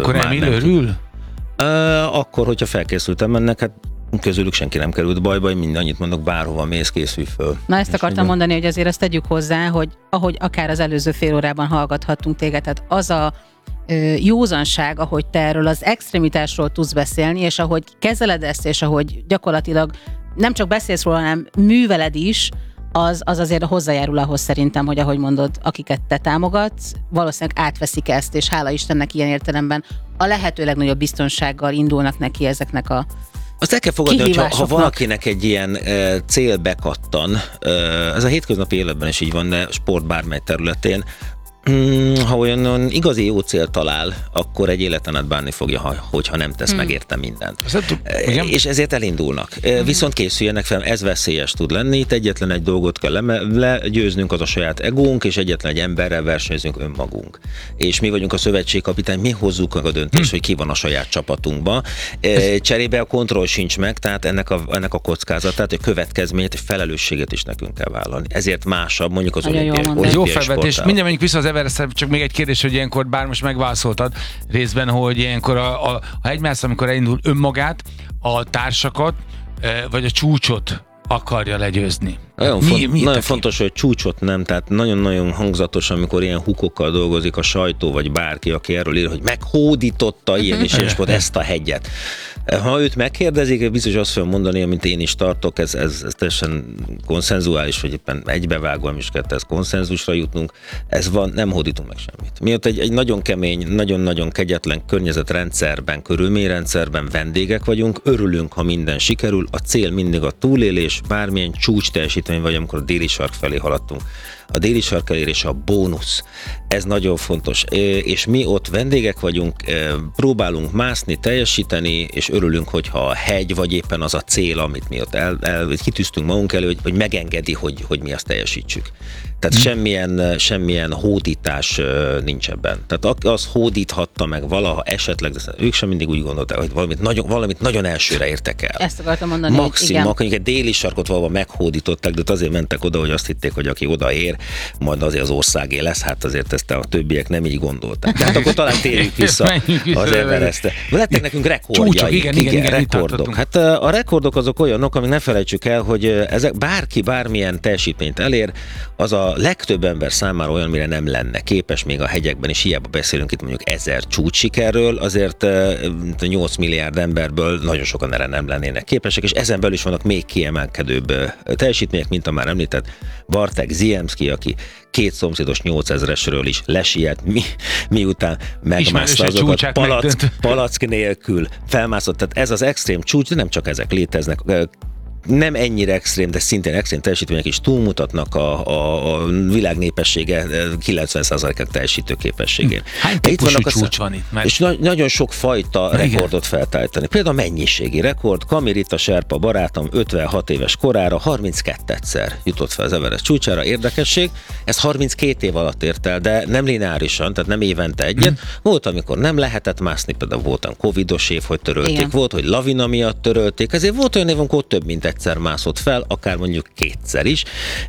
akkor Emil örül? Akkor, hogyha felkészültem mennek, hát közülük senki nem került bajba, én annyit mondok, bárhova mész, készülj föl. Na ezt akartam mondani, hogy azért azt tegyük hozzá, hogy ahogy akár az előző fél órában hallgathattunk téged, tehát az a józanság, ahogy te erről az extremitásról tudsz beszélni, és ahogy kezeled ezt, és ahogy gyakorlatilag nem csak beszélsz róla, hanem műveled is, az azért hozzájárul ahhoz szerintem, hogy ahogy mondod, akiket te támogatsz, valószínűleg átveszik ezt, és hála Istennek ilyen értelemben a lehető legnagyobb biztonsággal indulnak neki ezeknek a azt el kell fogadni, hogy ha valakinek egy ilyen cél bekattan, ez a hétköznapi életben is így van, de sport bármely területén, ha olyan igazi jó cél talál, akkor egy életen át bánni fogja, hogyha nem tesz meg érte mindent. És ezért elindulnak. Viszont készüljenek fel, ez veszélyes tud lenni, itt egyetlen egy dolgot kell legyőznünk, az a saját egónk, és egyetlen egy emberrel versenyzünk, önmagunk. És mi vagyunk a szövetségkapitány, mi hozzuk meg a döntést, hogy ki van a saját csapatunkba. Cserébe a kontroll sincs meg, tehát ennek a kockázatát, a következményt, a felelősséget is nekünk kell vállalni. Ezért másabb, mondjuk az olimpiai jó felvetés. Mindjárt menjünk vissza az Everestre, csak még egy kérdés, hogy ilyenkor, bár most megválaszoltad részben, hogy ilyenkor a hegymászó, amikor elindul önmagát, a társakat, vagy a csúcsot akarja legyőzni. Nagyon fontos, hogy csúcsot nem, tehát nagyon-nagyon hangzatos, amikor ilyen hukokkal dolgozik a sajtó, vagy bárki, aki erről ír, hogy meghódította ilyen és ilyen sport ezt a hegyet. Ha őt megkérdezik, biztos azt fogom mondani, amit én is tartok, ez teljesen konszenzuális, vagy éppen egybevágva is kell ez konszenzusra jutnunk, ez van, nem hódítunk meg semmit. Miatt egy nagyon kemény, nagyon-nagyon kegyetlen környezetrendszerben, körülményrendszerben vendégek vagyunk, örülünk, ha minden sikerül, a cél mindig a túlélés, bármilyen csúcs teljesítmény vagy, amikor a déli sark felé haladtunk. A déli sark elérése a bónusz. Ez nagyon fontos. És mi ott vendégek vagyunk, próbálunk mászni, teljesíteni, és örülünk, hogyha a hegy, vagy éppen az a cél, amit mi ott kitűztünk magunk elő, hogy megengedi, hogy mi azt teljesítsük. Tehát semmilyen hódítás nincs ebben. Tehát az hódíthatta meg valaha esetleg, de ők sem mindig úgy gondolták, hogy valamit nagyon elsőre értek el. Ezt akartam mondani. Maximum, akkor egy déli sarkot valahol meghódították, de azért mentek oda, hogy azt hitték, hogy aki odaér, majd azért az országé lesz, hát azért ezt a többiek nem így gondolták. Tehát akkor talán térjük vissza az Everestre. Lettek nekünk rekordjaink. Igen, rekordok. Hát a rekordok azok olyanok, amik ne felejtsük el, hogy ezek bárki bármilyen teljesítményt elér, az a legtöbb ember számára olyan, mire nem lenne képes, még a hegyekben is, hiába beszélünk itt mondjuk 1000 csúcssikerről, azért 8 milliárd emberből nagyon sokan erre nem lennének képesek, és ezen belül is vannak még kiemelkedőbb teljesítmények, mint a már említett Bartek Ziemski, aki 2 szomszédos 8000-esről is lesiet, miután megmászta azokat palack nélkül, felmászott. Tehát ez az extrém csúcs, de nem csak ezek léteznek. Nem ennyire extrém, de szintén extrém teljesítmények is túlmutatnak a világ népessége 90%-ák teljesítő képességén. Hány típusú csúcs van itt? És nagyon sok fajta rekordot feltállítani. Például a mennyiségi rekord. Kamirita Sherpa barátom 56 éves korára 32-szer jutott fel az Everest csúcsára. Érdekesség, ezt 32 év alatt ért el, de nem lineárisan, tehát nem évente egyet. Volt, amikor nem lehetett mászni, például voltam covidos év, hogy törölték. Igen. Volt, hogy lavina miatt törölték, ezért volt olyan év, amikor több mint egyszer mászott fel, akár mondjuk 2-szer is.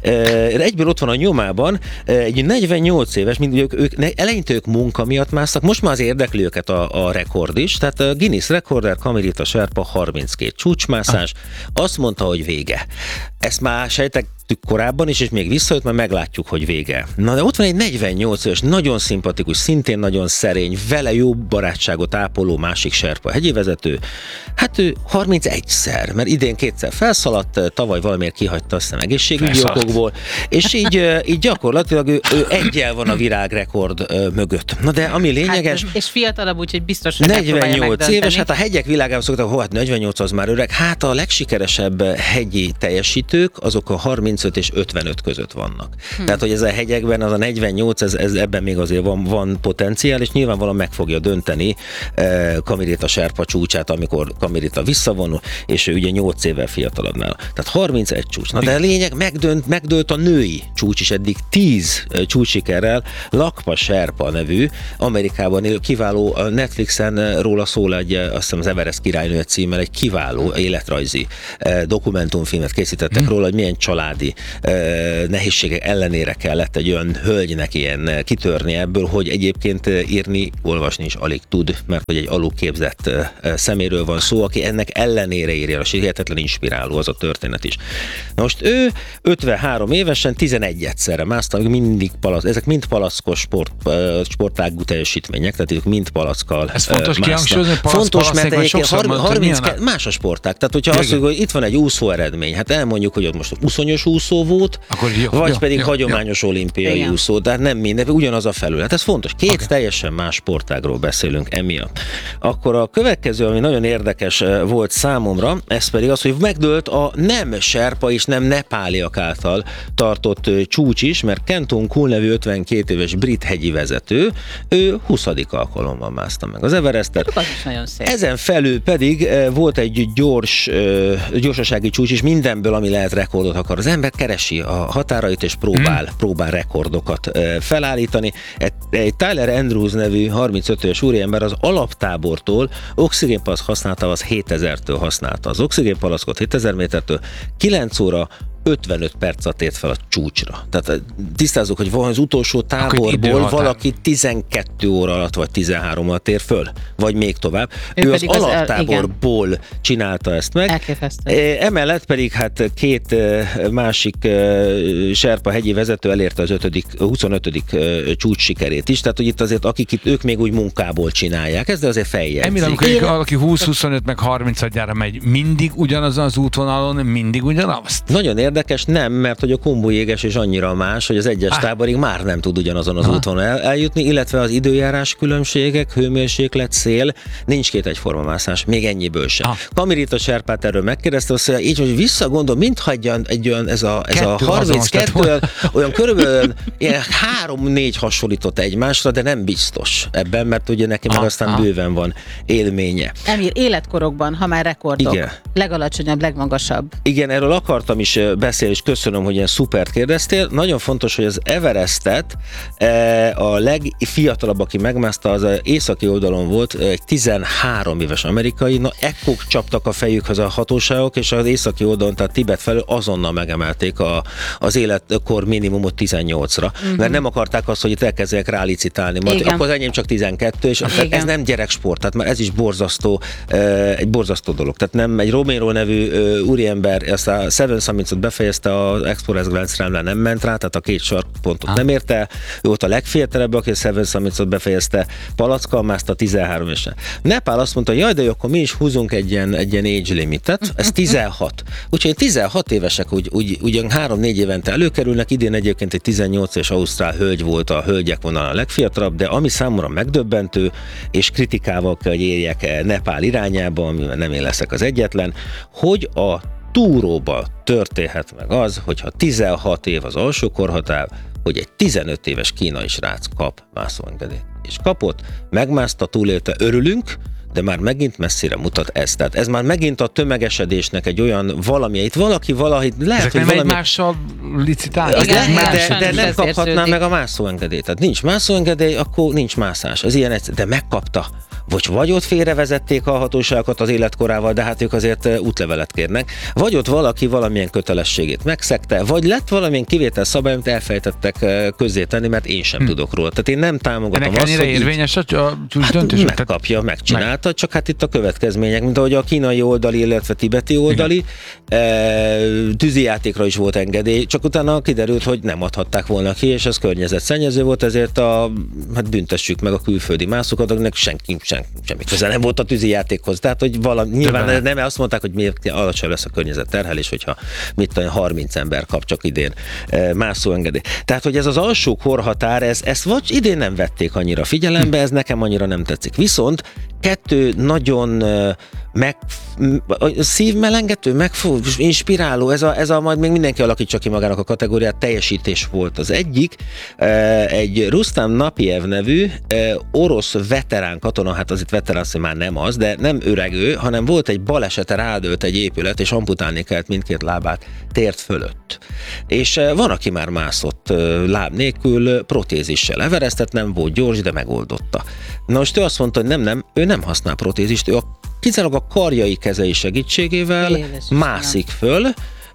Egyből ott van a nyomában egy 48 éves, eleinte ők munka miatt másztak, most már az érdekli őket a rekord is, tehát a Guinness rekorder Kamirita Sherpa 32 csúcsmászás, azt mondta, hogy vége. Ezt már sejtettük korábban is, és még visszajött, mert meglátjuk, hogy vége. Na de ott van egy 48 éves, nagyon szimpatikus, szintén nagyon szerény, vele jó barátságot ápoló másik Sherpa hegyivezető. Hát ő 31-szer, mert idén 2-szer felszaladt, tavaly valamiért kihagyta, azt hiszem egészségügyi okokból, és így gyakorlatilag ő egyel van a világrekord mögött. Na de ami lényeges... Hát, és fiatalabb, úgyhogy biztos, hogy 48 éves, hát a hegyek világában szoktak, hát 48 az már öreg, hát a legsikeresebb hegyi teljesítők, azok a 35 és 55 között vannak. Tehát, hogy ez a hegyekben az a 48, ez ebben még azért van potenciál, és nyilvánvalóan meg fogja dönteni Kamirita Sherpa csúcsát, amikor Kamirita visszavonul, és ő ugye 8 évvel fiatalabb nála. Tehát 31 csúcs. Na de a lényeg, megdőlt a női csúcs is eddig 10 csúcssikerrel. Lakpa Sherpa nevű, Amerikában élő, kiváló, a Netflixen róla szól egy, azt hiszem az Everest királynő címmel, egy kiváló életrajzi dokumentumfilmet készítettek róla, hogy milyen családi családi nehézségek ellenére kellett egy olyan hölgynek ilyen kitörni ebből, hogy egyébként írni, olvasni is alig tud, mert hogy egy alulképzett szeméről van szó, aki ennek ellenére írja, és hihetetlen inspiráló az a történet is. Most ő 53 évesen 11 egyszerre mászta, mindig ezek mind palackos sportágú teljesítmények, tehát ők mind palackkal. Ez fontos kihangsúlyozni, fontos, mert egyébként 30 milyen más a sportág. Tehát, hogyha azt mondjuk, hogy itt van egy úszó eredmény, hát elmondjuk, hogy ott most uszonyos úszó volt, vagy pedig hagyományos olimpiai úszó, de nem minden, ugyanaz a felület. Ez fontos. Két teljesen más sportágról beszélünk emiatt. Akkor a következő, ami nagyon érdekes volt számomra, ez pedig az, hogy megdőlt a nem serpa és nem nepáliak által tartott csúcs is, mert Kenton Kuhl nevű 52 éves brit hegyi vezető, ő 20. alkalommal mászta meg az Everestet. Az is nagyon szép. Ezen felül pedig volt egy gyorsasági csúcs is, mindenből, ami lehet rekordot akar. Az ember keresi a határait és próbál rekordokat felállítani. Egy Tyler Andrews nevű 35 éves úriember az alaptábortól oxigénpalack használta, az 7000-től használta az oxigénpalackot, 7000 métertől, 9 óra 55 percet ért fel a csúcsra. Tehát tisztázzuk, hogy van az utolsó táborból valaki 12 óra alatt vagy 13 alatt ér föl, vagy még tovább. Ő az alaptáborból csinálta ezt meg. Elképesztő. Emellett pedig hát két másik serpa hegyi vezető elérte az 25. csúcs sikerét is, tehát hogy itt azért ők még úgy munkából csinálják, ez de azért feljegyzik. Emilem, amikor valaki 20-25 meg 30-adjára megy, mindig ugyanazon az útvonalon, mindig ugyanazt? Nagyon érdekes, nem, mert hogy a Kumbu jéges is annyira más, hogy az egyes táborig már nem tud ugyanazon az útvonalon eljutni, illetve az időjárás különbségek, hőmérséklet, szél, nincs két egyforma mászás, még ennyiből sem. Kamirita Serpát erről megkérdezte, azt mondja, így, hogy visszagondol, mintha egy olyan, ez a 32, olyan körülbelül ilyen 3-4 hasonlított egymásra, de nem biztos ebben, mert ugye neki meg aztán bőven van élménye. Emil, életkorokban, ha már rekordok, igen. Legalacsonyabb, legmagasabb. Igen, erről akartam is beszélni, és köszönöm, hogy ilyen szupert kérdeztél. Nagyon fontos, hogy az Everestet a legfiatalabb, aki megmászta, az északi oldalon volt, egy 13 éves amerikai, ekkor csaptak a fejükhöz a hatóságok, és az északi oldalon, tehát Tibet felől azonnal megemelték az életkor minimumot 18-ra, mert nem akarták azt, hogy itt elkezdjenek rálicitálni. Akkor az enyém csak 12, és ez nem gyereksport, tehát már ez is borzasztó, egy borzasztó dolog. Tehát nem egy Romero nevű úriember, ezt a Seven Summits-ot befejezte, az Explorers Grand Slam-re nem ment rá, tehát a két sarkpontot nem érte el. Ő volt a legfiatalabb, aki a Seven Summits-ot befejezte, palackkal mászta 13 évesen. Nepál azt mondta, jaj, de akkor mi is húzunk egy ilyen age limitet, ez 16. Úgyhogy 16 évesek ugyan 3-4 évente előkerülnek, idén egyébként egy 18 éves ausztrál hölgy volt a hölgyek vonalán a legfiatalabb, de ami számomra megdöbbentő, és kritikával kell, hogy érjek Nepál irányába, amivel nem én leszek az egyetlen, hogy a túróba történhet meg az, hogyha 16 év az alsó korhatár, hogy egy 15 éves kínai srác kap mászóengedélyt. És kapott, megmászta, túlélte, örülünk, de már megint messzire mutat ez. Tehát ez már megint a tömegesedésnek egy olyan valami, itt valaki valahogy lehet, ezek hogy nem valami... egymással licitálni? De nem kaphatná meg a mászóengedélyt. Tehát nincs mászóengedély, akkor nincs mászás. Ez ilyen egyszerű, de megkapta. Vagy ott félrevezették a hatóságokat az életkorával, de hát ők azért útlevelet kérnek, vagy ott valaki valamilyen kötelességét megszegte, vagy lett valamilyen kivétel szabály, amit elfejtettek közzétenni, mert én sem tudok róla. Tehát én nem támogatom ennek azt, hogy érvényes a csúcsdöntés? Megkapja, megcsinálta, csak hát itt a következmények, mint ahogy a kínai oldali, illetve tibeti oldali tűzijátékra is volt engedély, csak utána kiderült, hogy nem adhatták volna ki, és ez környezetszennyező volt, ezért hát büntessük meg a külföldi mászókat, akinek semmi köze nem volt a tűzijátékhoz. Tehát, hogy nyilván nem azt mondták, hogy miért alacsony lesz a környezet terhelés, hogyha 30 ember kap csak idén mászóengedély. Tehát, hogy ez az alsó korhatár, ezt vagy idén nem vették annyira figyelembe, ez nekem annyira nem tetszik. Viszont kettő nagyon szívmelengető, inspiráló, ez a majd még mindenki alakítsa ki magának a kategóriát, teljesítés volt. Az egyik, egy Rustam Napiev nevű orosz veterán katona, hát az itt veterán, hogy már nem az, de nem öreg ő, hanem volt egy balesete, rádőlt egy épület, és amputálni kellett mindkét lábát tért fölött. És van, aki már mászott láb nélkül, protézissel. Everestet nem volt gyors, de megoldotta. Na most ő azt mondta, hogy nem, ő nem használ protézist, ő kizárólag a karjai kezei segítségével mászik föl,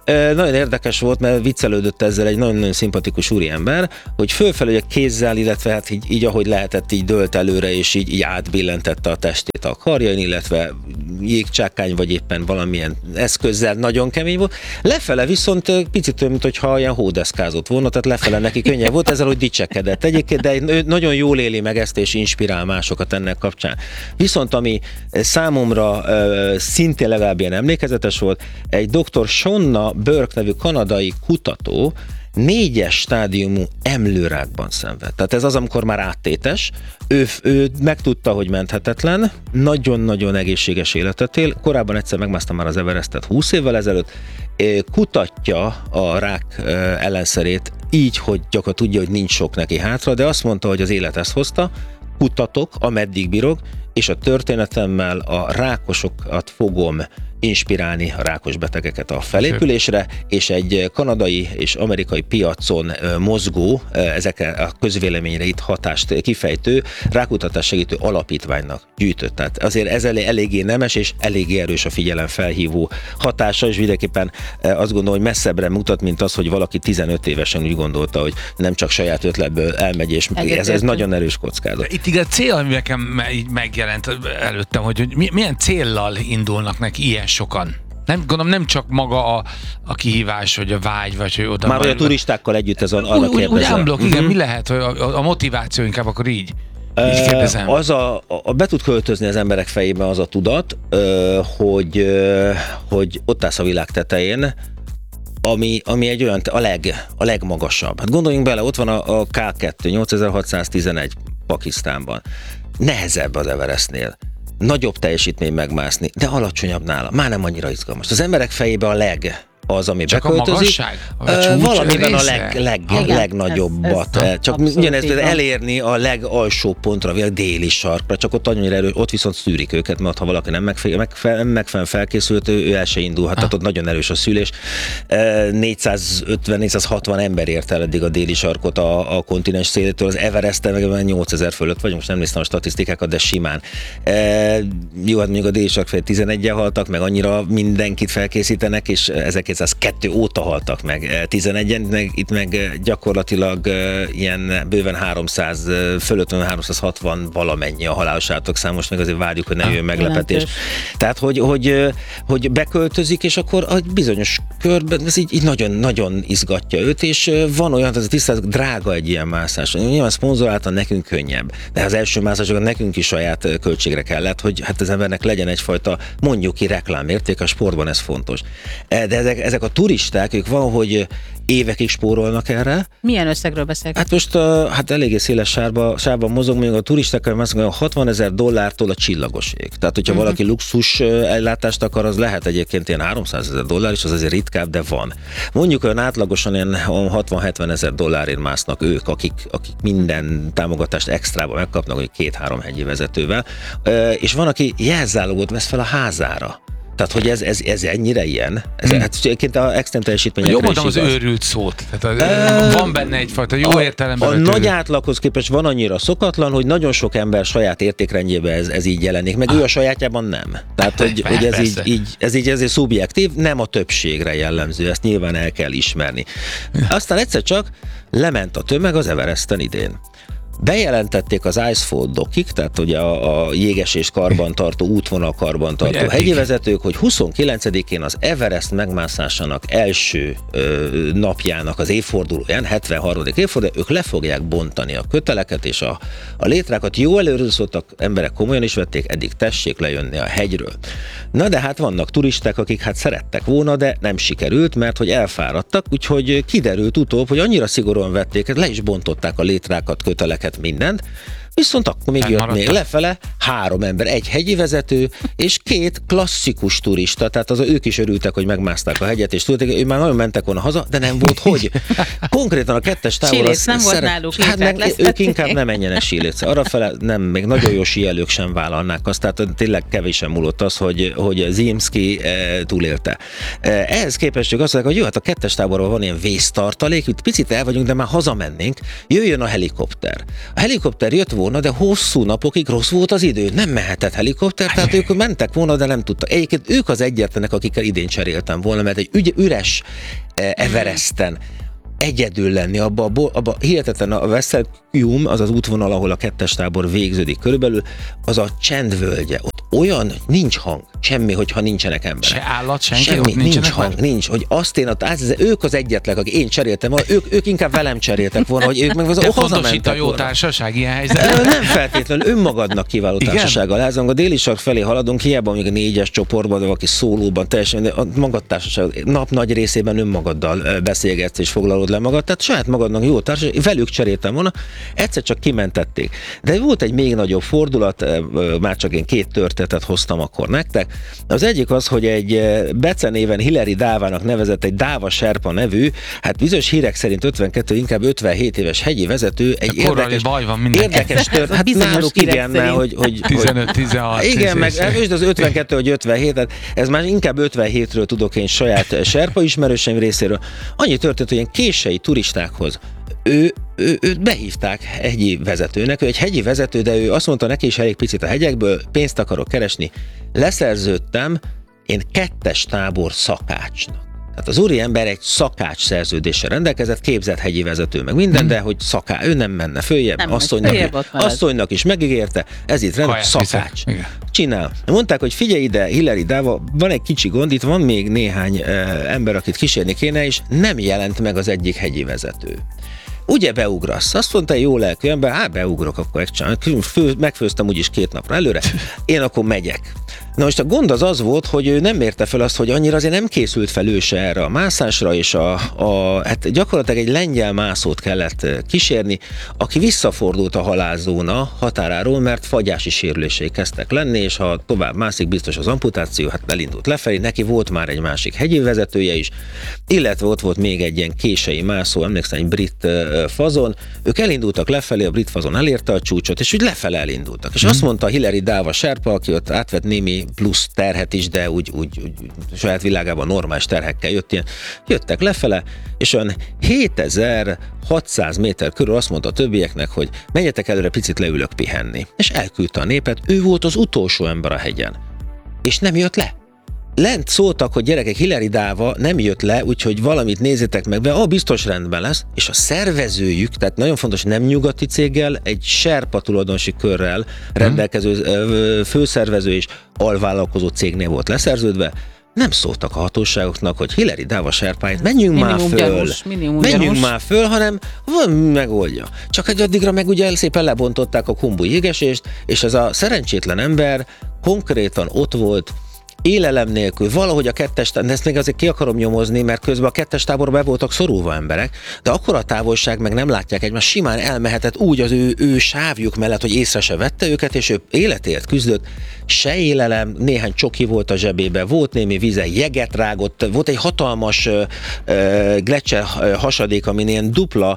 Nagyon érdekes volt, mert viccelődött ezzel egy nagyon-nagyon szimpatikus úriember, hogy fölfelé a kézzel, illetve hát így ahogy lehetett, így dőlt előre, és így átbillentette a testét a karjain, illetve jégcsákány, vagy éppen valamilyen eszközzel nagyon kemény volt. Lefele viszont picit olyan, mintha ilyen hódeszkázott volna, tehát lefele neki könnyebb volt, ezzel, hogy dicsekedett egyébként, de ő nagyon jól éli meg ezt, és inspirál másokat ennek kapcsán. Viszont ami számomra szintén legalább ilyen emlékezetes volt, egy dr. Shonna Burke nevű kanadai kutató 4-es stádiumú emlőrákban szenved. Tehát ez az, amikor már áttétes. Ő megtudta, hogy menthetetlen, nagyon-nagyon egészséges életet él. Korábban egyszer megmászta már az Everestet 20 évvel ezelőtt. Kutatja a rák ellenszerét így, hogy gyakorlatilag tudja, hogy nincs sok neki hátra, de azt mondta, hogy az élet ezt hozta, kutatok, ameddig bírok, és a történetemmel a rákosokat fogom inspirálni, a rákos betegeket a felépülésre, és egy kanadai és amerikai piacon mozgó, ezek a közvéleményre itt hatást kifejtő, rákutatás segítő alapítványnak gyűjtött. Tehát azért ez eléggé nemes és eléggé erős a figyelemfelhívó hatása, és mindenképpen azt gondolom, hogy messzebbre mutat, mint az, hogy valaki 15 évesen úgy gondolta, hogy nem csak saját ötletből elmegy, és ez nagyon erős kockázat. Itt igen, cél, ami nekem így megjelent előttem, hogy milyen céllal indulnak neki ilyen sokan. Gondolom nem csak maga a kihívás, vagy a vágy, vagy hogy oda... Már hogy a turistákkal együtt ez arra kérdezem. Úgy unblock, igen, mi lehet, hogy a motiváció inkább akkor így kérdezem. Az be tud költözni az emberek fejében az a tudat, hogy ott állsz a világ tetején, ami egy olyan, a legmagasabb. Hát gondoljunk bele, ott van a K2, 8611 Pakisztánban. Nehezebb az Everestnél. Nagyobb teljesítmény megmászni, de alacsonyabb nála. Már nem annyira izgalmas. Az emberek fejébe az, ami csak beköltözik. A magasság? Valamiben a legnagyobbat. Csak ugyanezt elérni a legalsó pontra, vagy a déli sarkra, csak ott annyira erős, ott viszont szűrik őket, mert ha valaki nem megfelelően felkészült, ő el se indulhat, tehát ott nagyon erős a szűrés. 450-460 ember ért el eddig a déli sarkot a kontinens szélétől, az Everesten meg 8000 fölött vagyunk, most nem néztem a statisztikákat, de simán. Jó, hát mondjuk a déli sark felé 11-en haltak, meg annyira mindenkit felkészítenek, és 1902 óta haltak meg 11-en, itt meg gyakorlatilag ilyen bőven 300, fölött 360 valamennyi a halálos áldozatok, most meg azért várjuk, hogy ne jöjjön meglepetés. Tehát, hogy beköltözik, és akkor a bizonyos körben ez így nagyon-nagyon izgatja őt, és van olyan, hogy tisztelt drága egy ilyen mászás. Nyilván szponzoráltan nekünk könnyebb, de az első mászásokat nekünk is saját költségre kellett, hogy hát az embernek legyen egyfajta, mondjuk ki, reklámérték, a sportban ez fontos. De ezek a turisták, ők valahogy évekig spórolnak erre. Milyen összegről beszélünk? Hát most eléggé széles sárban mozog, mondjuk a turistákkal $60,000 a csillagosig. Tehát, hogyha valaki luxus ellátást akar, az lehet egyébként ilyen $300,000 is, az azért ritkább, de van. Mondjuk olyan átlagosan ilyen $60,000-70,000 másznak ők, akik minden támogatást extrában megkapnak, hogy 2-3 hegyi vezetővel. És van, aki jelzálogot vesz fel a házára. Tehát, hogy ez ennyire ilyen? Hát egyébként a extrém teljesítményekre is igaz. Jó, mondom az őrült szót. Tehát van benne egyfajta jó értelemben. A nagy átlaghoz képest van annyira szokatlan, hogy nagyon sok ember saját értékrendjében ez így jelenik, meg ő a sajátjában nem. Tehát, hogy ez így ezért szubjektív, nem a többségre jellemző, ezt nyilván el kell ismerni. Aztán egyszer csak lement a tömeg az Everesten idén. Bejelentették az Icefall dokik, tehát ugye a jégesés karbantartó, útvonal karbantartó hegyi vezetők, hogy 29-én az Everest megmászásának első napjának az évfordulóján, 73. évfordulóján, ők le fogják bontani a köteleket és a létrákat. Jó előrözöttek emberek komolyan is vették, eddig tessék lejönni a hegyről. Na de hát vannak turisták, akik hát szerettek volna, de nem sikerült, mert hogy elfáradtak, úgyhogy kiderült utóbb, hogy annyira szigorúan vették, le is bontották a létrákat, köteleket, mindent, viszont akkor még jött még lefele 3 ember, egy hegyi vezető és 2 klasszikus turista, tehát ők is örültek, hogy megmászták a hegyet, és tudták, ők már nagyon mentek volna haza, de nem volt hogy. Konkrétan a 2-es távol az nem volt náluk, ők inkább nem menjenek sílécre. Arrafele nem, még nagyon jó síelők sem vállalnák azt, tehát tényleg kevésen múlott az, hogy Zimski túlélte. Ehhez képest ők azt mondják, hogy jó, hát a 2-es táborban van ilyen vésztartalék, itt picit el vagyunk, de már hazamennénk, jöjjön a helikopter. A helikopter jött volna, de hosszú napokig rossz volt az idő. Nem mehetett helikopter, tehát ők mentek volna, de nem tudtak. Egyébként ők az egyetlenek, akikkel idén cseréltem volna, mert egy üres Everesten egyedül lenni, abba hihetetlen a Veszelkium, az az útvonal, ahol a 2-es tábor végződik körülbelül, az a csendvölgye. Ott olyan, nincs hang, semmi, hogyha nincsenek emberek. Se állat, senki? Semmi, nincs hang, nincs. Hogy azt én, ők az egyetlenek, akik én cseréltem, ők inkább velem cseréltek volna, hogy ők meg de fontos itt hazamentek a jó volna. Társaság ilyen helyzetben. Nem feltétlenül, önmagadnak kiváló társasággal lázunk. A déli sark felé haladunk, hiába még a 4-es csoportban, de valaki szólóban, teljesen a magadtársaság, nap nagy részében önmagaddal beszélgetsz és foglalod le magad, tehát saját magadnak jó társaság, velük cseréltem volna, egyszer csak kimentették. De volt egy még nagyobb fordulat, már csak én 2 történetet hoztam akkor nektek. Az egyik az, hogy egy becenéven Hilary Dávának nevezett egy Dáva Sherpa nevű, hát bizonyos hírek szerint 52, inkább 57 éves hegyi vezető, egy érdekes hát náluk igen, mert hogy 15-16. Igen, meg az 52 vagy 57, tehát ez már inkább 57-ről tudok én saját Sherpa ismerőseim részéről. Annyi történt, hogy ilyen kései turistákhoz őt behívták hegyi vezetőnek, ő egy hegyi vezető, de ő azt mondta neki is elég picit a hegyekből, pénzt akarok keresni. Leszerződtem én 2-es tábor szakácsnak. Tehát az úriember egy szakács szerződéssel rendelkezett, képzett hegyi vezető, meg minden, de hogy ő nem menne följebb, asszonynak is megígérte, ez itt rendben, szakács. Csinál. Mondták, hogy figyelj ide, Hilary Dáva, van egy kicsi gond, itt van még néhány ember, akit kísérni kéne, és nem jelent meg az egyik hegyi vezető. Ugye beugrasz? Azt mondta egy jó lelkű ember, beugrok, akkor megfőztem úgyis 2 napra előre, én akkor megyek. Na most a gond az volt, hogy ő nem mérte fel azt, hogy annyira azért nem készült fel ő se erre a mászásra, és hát gyakorlatilag egy lengyel mászót kellett kísérni, aki visszafordult a halálzóna határáról, mert fagyási sérülései kezdtek lenni, és ha tovább mászik, biztos az amputáció, hát elindult lefelé, neki volt már egy másik hegyi vezetője is, illetve ott volt még egy ilyen kései mászó, emlékszem, egy brit fazon, ők elindultak lefelé, a brit fazon elérte a csúcsot, és úgy lefele elindultak. És azt mondta Hilary Dáva Sherpa, aki ott átvett némi plusz terhet is, de úgy saját világában normális terhekkel jöttek lefele, és olyan 7600 méter körül azt mondta a többieknek, hogy menjetek előre, picit leülök pihenni. És elküldte a népet, ő volt az utolsó ember a hegyen. És nem jött le. Lent szóltak, hogy gyerekek, Hilary Dáva nem jött le, úgyhogy valamit nézzétek meg be, biztos rendben lesz, és a szervezőjük, tehát nagyon fontos, nem nyugati céggel, egy Sherpa tulajdonosi körrel rendelkező főszervező és alvállalkozó cégnél volt leszerződve, nem szóltak a hatóságoknak, hogy Hilary Dáva Sherpáit, menjünk már föl, hanem van megoldja. Csak egy addigra meg ugye szépen lebontották a Kumbu jégesést, és ez a szerencsétlen ember konkrétan ott volt, élelem nélkül, valahogy a 2-es, de ezt még azért ki akarom nyomozni, mert közben a 2-es táborba be voltak szorulva emberek, de akkor a távolság meg nem látják egymást, simán elmehetett úgy az ő sávjuk mellett, hogy észre se vette őket, és ő életért küzdött, se élelem, néhány csoki volt a zsebébe, volt némi vize, jeget rágott, volt egy hatalmas Gletscher hasadék, amin ilyen dupla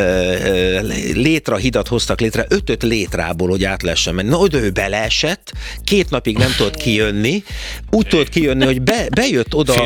létrahidat hoztak létre, 5 létrából, hogy át lehessen menni. Na, oda ő beleesett, 2 napig nem tudott kijönni, úgy tudott kijönni, hogy bejött oda,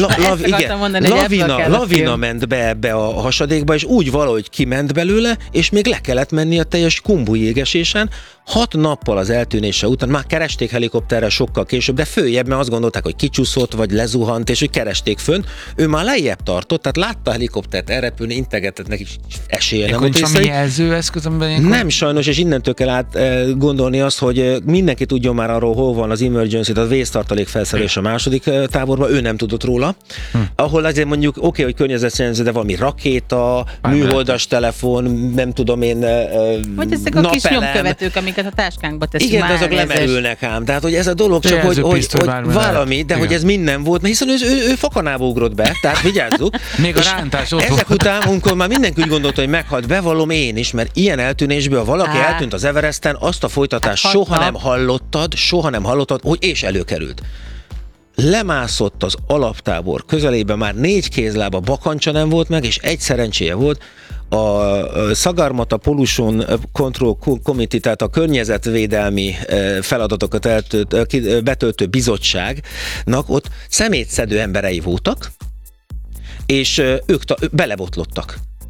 lavina ment be ebbe a hasadékba, és úgy valahogy kiment belőle, és még le kellett menni a teljes Kumbu jégesésen. 6 nappal az eltűnése után már keresték helikopterrel sokkal később, de följebb, mert azt gondolták, hogy kicsúszott, vagy lezuhant, és hogy keresték fönt. Ő már lejjebb tartott, tehát látta a helikoptert elrepülni, integetett neki, esélye nem volt észre. Jelzőeszköz, nem sajnos, és innentől kell át gondolni azt, hogy mindenki tudjon már arról, hol van az emergency, a vésztartalék felszerelés a második táborban, ő nem tudott róla. Ahol azért mondjuk oké, hogy környezetszennyező, de valami rakéta, műholdas telefon, nem tudom én, vagy ezek a kis nyomkövetők, amiket a táskánkba teszünk. Igen, de azok lemerülnek ám. Tehát, hogy ez a dolog csak, hogy valami, de hogy ez minden volt, mert hiszen ő fakanába ugrott be, tehát vigyázzuk. Még a rántás ott ezek után, amikor már mindenki úgy gondolta, hogy meghalt, bevallom én is, mert ilyen eltűnésből valaki eltűnt az Everesten, azt a folytatást soha nem hallottad, hogy és előkerült. Lemászott az alaptábor közelében, már 4 kézlába bakancsa nem volt meg, és egy szerencséje volt, a Sagarmatha Pollution Control Committee, tehát a környezetvédelmi feladatokat betöltő bizottságnak ott szemétszedő emberei voltak, és ők belebotlottak.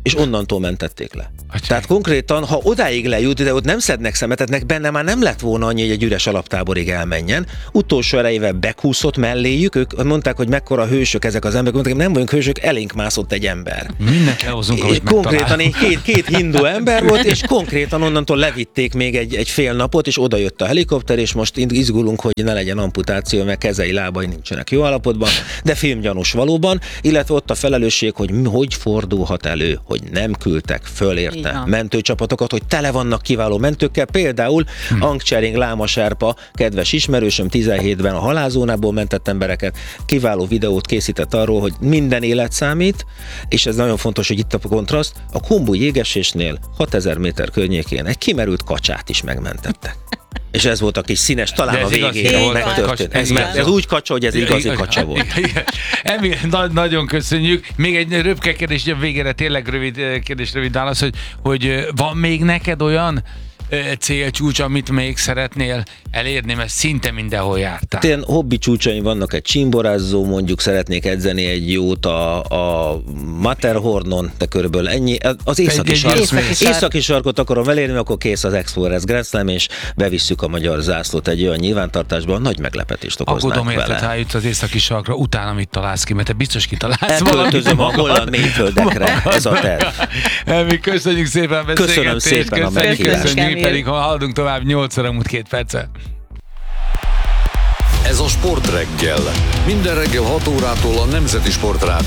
és onnantól mentették le. Tehát konkrétan, ha odáig lejut, de ott nem szednek szemetetnek, benne már nem lett volna annyi, hogy egy üres alaptáborig elmenjen. Utolsó erejével bekúszott melléjük, ők mondták, hogy mekkora hősök ezek az emberek, mondták, nem vagyunk hősök, elénk mászott egy ember. Mindent lehozunk, és ahogy konkrétan két hindu ember volt, és konkrétan onnantól levitték még egy fél napot, és oda jött a helikopter, és most izgulunk, hogy ne legyen amputáció, mert kezei, lábai nincsenek jó állapotban, de filmgyanús valóban, illetve ott a felelősség, hogy fordulhat elő, hogy nem küldtek föl érte mentőcsapatokat, hogy tele vannak kiváló mentőkkel, például Angcsering Láma Sherpa, kedves ismerősöm, 17-ben a halálzónából mentett embereket, kiváló videót készített arról, hogy minden élet számít, és ez nagyon fontos, hogy itt a kontraszt, a Khumbu jégesésnél 6000 méter környékén egy kimerült kacsát is megmentettek. És ez volt a kis színes, talán a végén megtörtént. Ez úgy kacsa, hogy ez igazi kacsa volt. Emil, nagyon köszönjük. Még egy röpke kérdés, a végére tényleg rövid kérdés, rövid válasz, hogy van még neked olyan célcsúcs, amit még szeretnél elérni, mert szinte mindenhol jártál. Ilyen hobbi csúcsaim vannak, egy csimborázzó, mondjuk szeretnék edzeni egy jót a Matterhornon, de körülbelül ennyi. Az északi sarkot akarom elérni, akkor kész az Explorers Grand Slam, és bevisszük a magyar zászlót egy olyan nyilvántartásban, nagy meglepetést okoznánk vele. Aggódom érted, ha eljutsz az északi sarkra, utána mit találsz ki, mert te biztos kitalálsz elköltözöm a holland mélyföldekre, ez a terv. Emi, köszönjük szépen a beszélgetést. Köszönöm szépen a meghívást. Pedig ha haladunk tovább 8 óra múlt 2 perccel. Ez a Sportreggel. Minden reggel 6 órától a Nemzeti Sportrádió